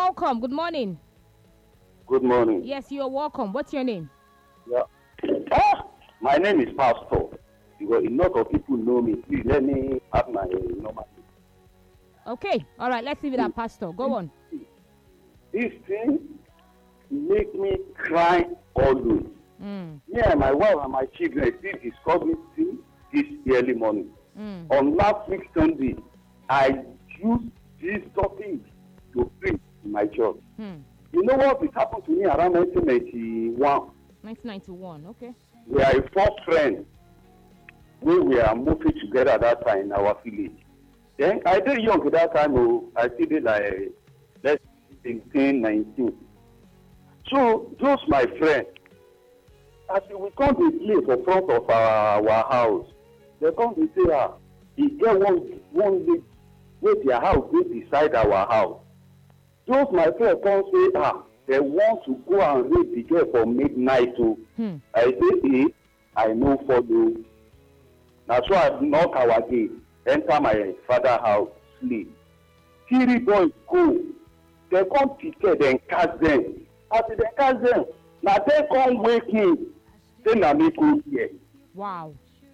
welcome. Good morning. Good morning. Yes, you're welcome. What's your name? Yeah. My name is Pastor. Because a lot of people know me. Please let me have my normal. Okay. All right. Let's leave it at Pastor. Go on. This thing make me cry always. Me and my wife and my children still discuss this early morning. On last week Sunday, I used this topic to preach in my church. You know what it happened to me around 1991? 1991, okay. We are a four friends. We were moving together at that time in our village. Then I did young at that time. I still did like less 18, 19. So those my friends, as we come to play for front of our house, they come to say, he get one lady where their house is beside our house. Those my friends come say, they want to go and raid the girl for midnight too. I say, hey, I know for you. That's why I knock our gate, enter my father's house, sleep. 3 boys go. They come pick them, catch them. After they catch them, now they come wake him. Then I make go here. Wow.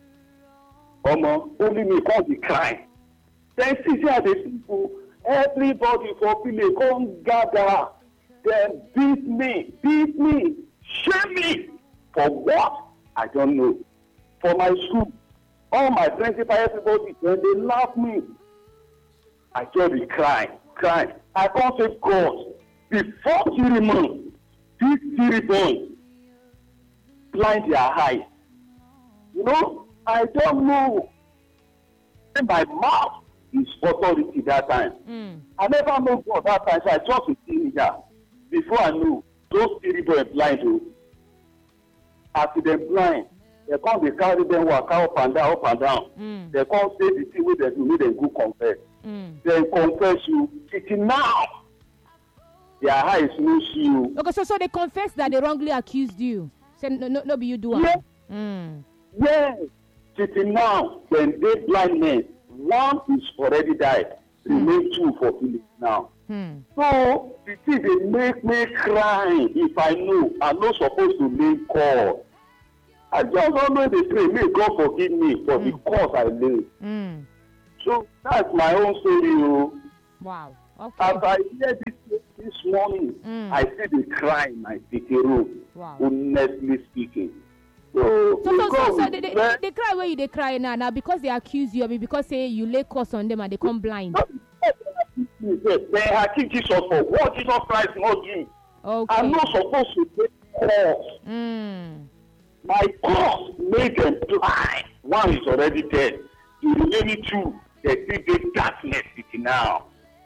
Only me come be crying. Then see how the people, everybody for village come gather. Then beat me, shame me. For what? I don't know. For my school, all my principal, everybody, when they laugh me, I just be crying. I can't say, God, before 3 months, these 3 boys blind their eyes. You know, I don't know. In my mouth is authority that time. I never know God that time, so I just to see here. Before I knew, those 3 boys blind too. After them blind, they come, they carry them walk up and down. They come say the thing with them to make them go confess. They confess you. Sitting now, their eyes no see you. Okay, so they confess that they wrongly accused you. Say no, be you do it. Yes. Sitting now, when they blind men, 1 is already died. Remain 2 for village now. So the thing they make me cry. If I know, I'm not supposed to make call. I just don't know the pray. May God forgive me for the cause I live. So that's my own story. Wow. Okay. As I hear this morning, I see the cry in my sitting room. Wow. Honestly speaking. So they cry where you they cry now because they accuse you. I mean, because say you lay curse on them and they come blind. They accuse Jesus for what Jesus Christ not do. Okay. I'm not supposed to take cause. My cause made them blind. 1 is already dead. The remaining 2, they still get darkness now.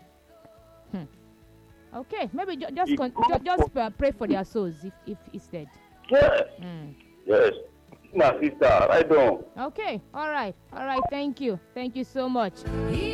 Okay, maybe just pray for their souls if it's dead. Yes. Yes. My sister, I don't. Okay, all right. Thank you so much.